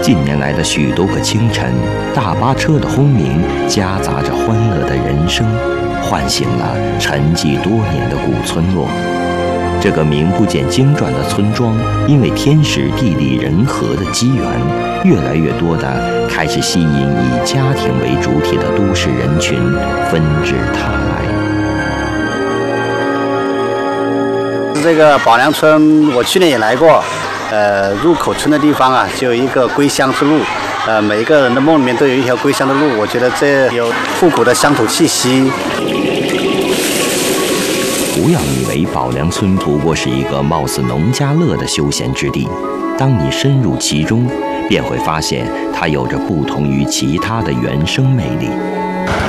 近年来的许多个清晨，大巴车的轰鸣夹杂着欢乐的人声，唤醒了沉寂多年的古村落。这个名不见经传的村庄，因为天时地利人和的机缘，越来越多的开始吸引以家庭为主体的都市人群纷至沓来。 这个宝良村，我去年也来过。入口村的地方啊，就有一个归乡之路。每一个人的梦里面都有一条归乡的路。我觉得这有复古的乡土气息。 不要以为宝良村不过是一个貌似农家乐的休闲之地，当你深入其中，便会发现它有着不同于其他的原生魅力。